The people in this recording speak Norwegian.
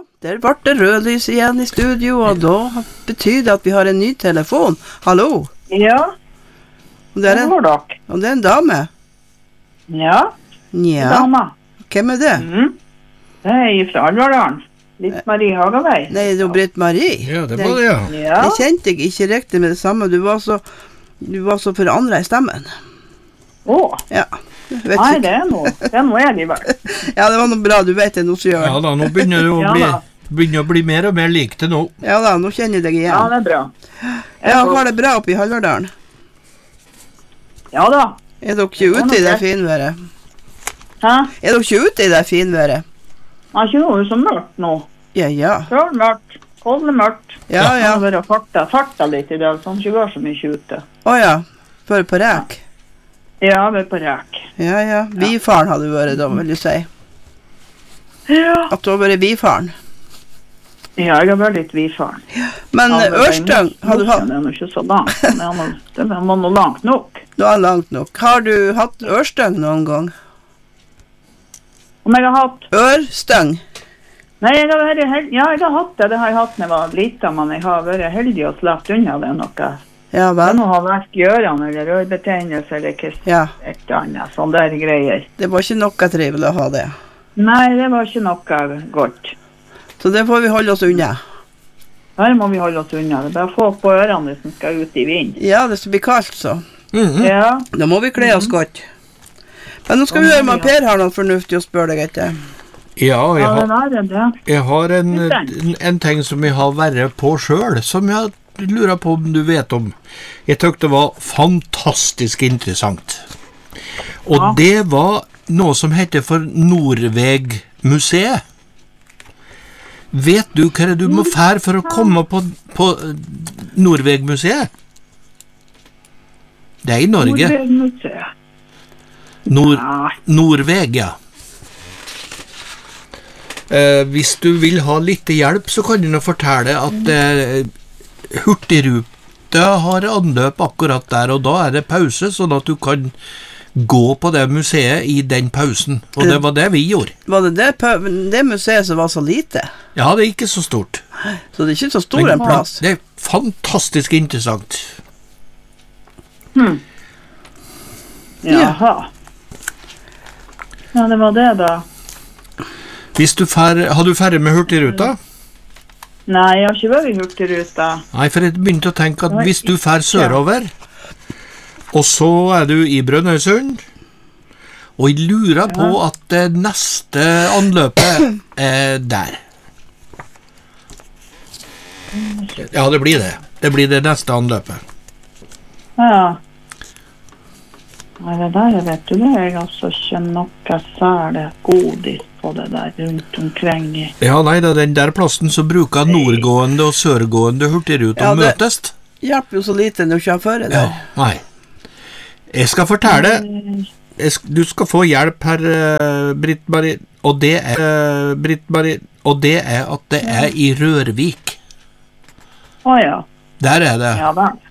der ble det rødlys igjen I studio, og da betyr det at vi har en ny telefon. Hallo? Ja, Og det er en dame? Ja, dama. Hvem er det? Det fra Alvardalen. Britt-Marie Hagavei. Nei, det Britt-Marie. Ja, det var det, ja. Ja. Jeg kjente deg ikke riktig med det samme. Du var så forandret I stemmen. Ja. Nei, det er noe jeg vel. Ja, det var noe bra, du vet det noe som gjør. Ja da, nå begynner det å bli mer og mer likt det nå. Ja da, nå kjenner jeg deg igjen. Ja, det er bra. Ja, var det bra oppe I Halvardalen? Ja da. Er dere ikke ute I det finværet? Hæ? Er dere ikke ute I det finværet? Det ikke noe så mørkt nå. Ja. Kjøl mørkt, kold mørkt. Ja. Det har vært farta litt I dag, sånn ikke var så mye ute. Åja, for på rek? Ja, vi på rek. Ja. Bifaren hadde vært da, vil du si. Ja. At du har vært bifaren. Ja, jeg har vært litt bifaren. Men Ørstang, har du hatt? Det er ikke så langt. Det var noe langt nok. Det var langt nok. Har du hatt Ørstang noen gang? Om jeg har hatt? Ørstang? Nei, jeg har hatt det. Det har jeg hatt når jeg var liten, men jeg har vært heldig og slapt unna det noe. Ja, vel? Det må ha vært gjørende, eller rødbetegnelse, eller et eller annet, sånne der greier. Det var ikke noe trivelig å ha det? Nei, det var ikke noe godt. Så det får vi holde oss unna? Her må vi holde oss unna. Det er bare få på ørene som skal ut I vind. Ja, det skal bli kaldt, så. Ja. Da må vi kle oss godt. Men nå skal vi høre om Per har noe fornuftig å spørre deg etter. Ja, jeg har en ting som jeg har vært på selv, som jeg lurer på om du vet om. Jeg tykte det var fantastisk interessant. Og det var noe som heter for Norveg-museet. Vet du hva du må fære for å komme på Norveg-museet? Det I Norge. Norveg-museet. Norveg, ja. Hvis du vil ha litt hjelp, så kan du nå fortelle at Hurtigruta har anløp akkurat der, og da det pause, sånn at du kan gå på det museet I den pausen. Og det var det vi gjorde. Var det museet som var så lite? Ja, det ikke så stort. Så det ikke så stor en plass? Det fantastisk interessant. Jaha. Ja, det var det da. Har du ferdig med Hurtigruta? Nei, jeg har ikke vært I Hurtigruta. Nei, for jeg begynte å tenke at hvis du fer sørover, og så du I Brønnøysund, og jeg lurer på at det neste anløpet der. Ja, det blir det. Det blir det neste anløpet. Ja. Nei, det der vet du, det jeg altså ikke noe særlig godis på det der rundt omkring I. Ja, nei, det den der plassen så bruker nordgående og sørgående Hurtigruta møtes. Det hjelper jo så lite når du ikke har føre der. Ja, nei. Jeg skal fortelle, du skal få hjelp her, Britt-Marie, og det Britt-Marie, og det at det I Rørvik. Åja. Der det. Ja, vel.